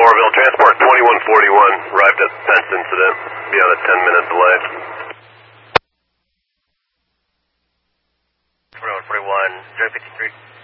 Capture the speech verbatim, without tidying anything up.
Orville, transport twenty-one forty-one, arrived at fence incident, be on a ten minute delay. twenty-one forty-one, zero fifty-three.